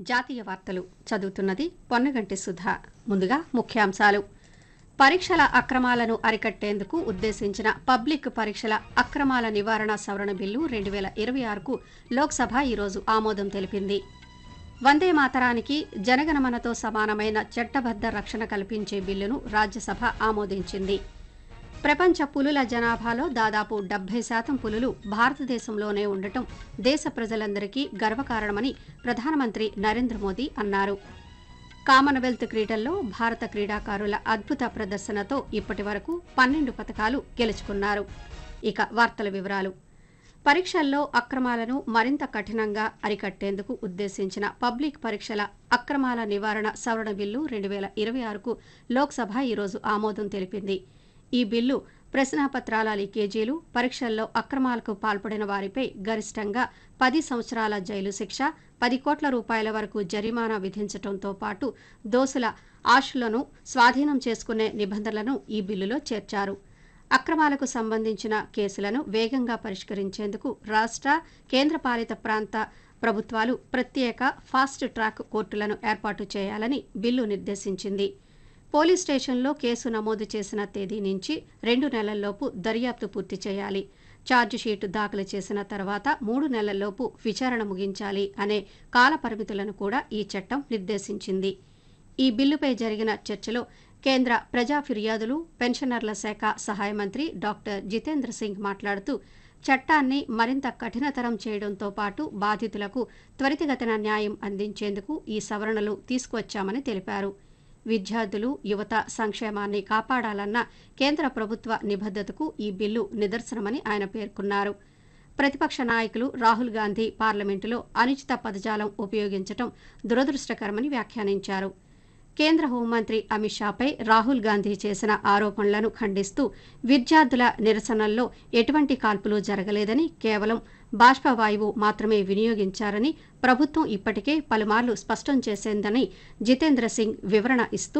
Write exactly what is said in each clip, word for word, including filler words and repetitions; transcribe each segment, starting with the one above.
జాతీయ వార్తలు చదువుతున్నది పొన్నగంటి సుధా. ముందుగా ముఖ్యాంశాలు. పరీక్షల అక్రమాలను అరికట్టేందుకు ఉద్దేశించిన పబ్లిక్ పరీక్షల అక్రమాల నివారణ సవరణ బిల్లు రెండు వేల ఇరవై ఆరుకు లోక్సభ ఈరోజు ఆమోదం తెలిపింది. వందే మాతరానికి జనగణమనతో సమానమైన చట్టబద్ద రక్షణ కల్పించే బిల్లును రాజ్యసభ ఆమోదించింది. ప్రపంచ పులుల జనాభాలో దాదాపు డెబ్బై శాతం పులులు భారతదేశంలోనే ఉండటం దేశ ప్రజలందరికీ గర్వకారణమని ప్రధానమంత్రి నరేంద్ర మోదీ అన్నారు. కామన్వెల్త్ క్రీడల్లో భారత క్రీడాకారుల అద్భుత ప్రదర్శనతో ఇప్పటి వరకు పన్నెండు పతకాలు గెలుచుకున్నారు. ఇక వార్తల వివరాలు. పరీక్షల్లో అక్రమాలను మరింత కఠినంగా అరికట్టేందుకు ఉద్దేశించిన పబ్లిక్ పరీక్షల అక్రమాల నివారణ సవరణ బిల్లు రెండు వేల ఇరవై ఆరుకు లోక్సభ ఈరోజు ఆమోదం తెలిపింది. ఈ బిల్లు ప్రశ్నాపత్రాల లీకేజీలు, పరీక్షల్లో అక్రమాలకు పాల్పడిన వారిపై గరిష్టంగా పది సంవత్సరాల జైలు శిక్ష, పది కోట్ల రూపాయల వరకు జరిమానా విధించడంతో పాటు దోషుల ఆస్తులను స్వాధీనం చేసుకునే నిబంధనలను ఈ బిల్లులో చేర్చారు. అక్రమాలకు సంబంధించిన కేసులను వేగంగా పరిష్కరించేందుకు రాష్ట్ర, కేంద్రపాలిత ప్రాంత ప్రభుత్వాలు ప్రత్యేక ఫాస్ట్ ట్రాక్ కోర్టులను ఏర్పాటు చేయాలని బిల్లు నిర్దేశించింది. పోలీస్ స్టేషన్లో కేసు నమోదు చేసిన తేదీ నుంచి రెండు నెలల్లోపు దర్యాప్తు పూర్తి చేయాలి. ఛార్జిషీటు దాఖలు చేసిన తర్వాత మూడు నెలల్లోపు విచారణ ముగించాలి అనే కాల పరిమితులను కూడా ఈ చట్టం నిర్దేశించింది. ఈ బిల్లుపై జరిగిన చర్చలో కేంద్ర ప్రజా ఫిర్యాదులు, పెన్షనర్ల శాఖ సహాయ మంత్రి డాక్టర్ జితేంద్ర సింగ్ మాట్లాడుతూ చట్టాన్ని మరింత కఠినతరం చేయడంతో పాటు బాధితులకు త్వరితగతిన న్యాయం అందించేందుకు ఈ సవరణలు తీసుకువచ్చామని తెలిపారు. విద్యార్థులు, యువత సంక్షేమాన్ని కాపాడాలన్న కేంద్ర ప్రభుత్వ నిబద్ధతకు ఈ బిల్లు నిదర్శనమని ఆయన పేర్కొన్నారు. ప్రతిపక్ష నాయకులు రాహుల్ గాంధీ పార్లమెంటులో అనుచిత పదజాలం ఉపయోగించడం దురదృష్టకరమని వ్యాఖ్యానించారు. కేంద్ర హోంమంత్రి అమిత్ షాపై రాహుల్ గాంధీ చేసిన ఆరోపణలను ఖండిస్తూ విద్యార్థుల నిరసనల్లో ఎటువంటి కాల్పులు జరగలేదని, కేవలం బాష్పవాయువు మాత్రమే వినియోగించారని ప్రభుత్వం ఇప్పటికే పలుమార్లు స్పష్టం చేసిందని జితేంద్ర సింగ్ వివరణ ఇస్తూ,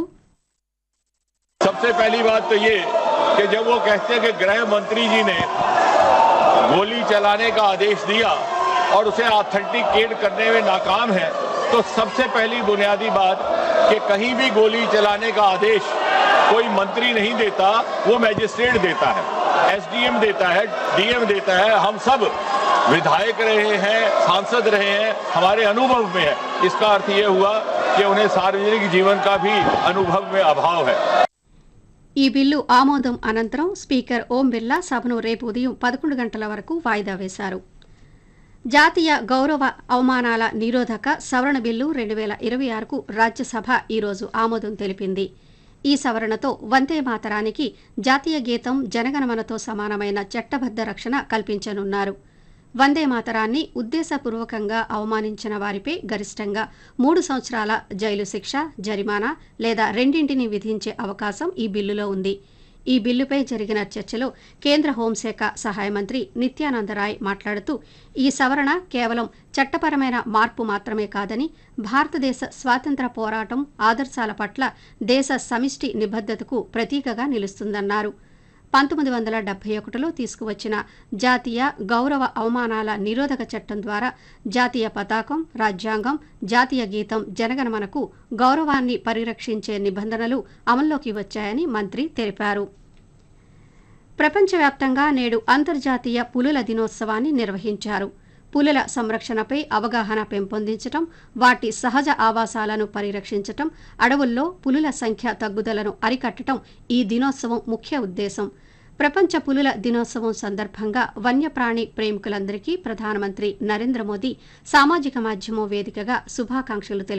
सबसे पहली बात तो ये कि जब वो कहते हैं कि गृह मंत्री जी ने गोली चलाने का आदेश दिया और उसे ऑथेंटिकेट करने में नाकाम है, तो सबसे पहली बुनियादी बात कि कहीं भी गोली चलाने का आदेश कोई मंत्री नहीं देता, वो मैजिस्ट्रेट देता है, एसडीएम देता है, डीएम देता है। हम सब विधायक रहे हैं, सांसद रहे हैं, हमारे अनुभव में है। इसका अर्थ ये हुआ कि उन्हें सार्वजनिक जीवन का भी अनुभव में अभाव है. ఈ బిల్లు ఆమోదం అనంతరం స్పీకర్ ఓం బిర్లా సభను రేపు ఉదయం పదకొండు గంటల వరకు వాయిదా వేశారు. జాతీయ గౌరవ అవమానాల నిరోధక సవరణ బిల్లు రెండు వేల ఇరవై ఆరుకు రాజ్యసభ ఈరోజు ఆమోదం తెలిపింది. ఈ సవరణతో వందే మాతరానికి జాతీయ గీతం జనగణమనతో సమానమైన చట్టబద్ద రక్షణ కల్పించనున్నారు. వందే మాతరాన్ని ఉద్దేశపూర్వకంగా అవమానించిన వారిపై గరిష్టంగా మూడు సంవత్సరాల జైలు శిక్ష, జరిమానా లేదా రెండింటిని విధించే అవకాశం ఈ బిల్లులో ఉంది. ఈ బిల్లుపై జరిగిన చర్చలో కేంద్ర హోంశాఖ సహాయ మంత్రి నిత్యానందరాయ్ మాట్లాడుతూ, ఈ సవరణ కేవలం చట్టపరమైన మార్పు మాత్రమే కాదని, భారతదేశ స్వాతంత్ర్య పోరాటం ఆదర్శాల పట్ల దేశ సమిష్టి నిబద్ధతకు ప్రతీకగా నిలుస్తుందన్నారు. పంతొమ్మిది వందల డెబ్బై ఒకటిలో తీసుకువచ్చిన జాతీయ గౌరవ అవమానాల నిరోధక చట్టం ద్వారా జాతీయ పతాకం, రాజ్యాంగం, జాతీయ గీతం జనగణమనకు గౌరవాన్ని పరిరక్షించే నిబంధనలు అమల్లోకి వచ్చాయని మంత్రి తెలిపారు. ప్రపంచవ్యాప్తంగా నేడు అంతర్జాతీయ పులుల దినోత్సవాన్ని నిర్వహించారు. పులుల సంరక్షణపై అవగాహన పెంపొందించడం, వాటి సహజ ఆవాసాలను పరిరక్షించడం, అడవుల్లో పులుల సంఖ్య తగ్గుదలను అరికట్టడం ఈ దినోత్సవం ముఖ్య ఉద్దేశం. ప్రపంచ పులుల దినోత్సవం సందర్భంగా వన్యప్రాణి ప్రేమికులందరికీ ప్రధానమంత్రి నరేంద్ర మోదీ సామాజిక మాధ్యమం వేదికగా శుభాకాంక్షలు తెలిపారు.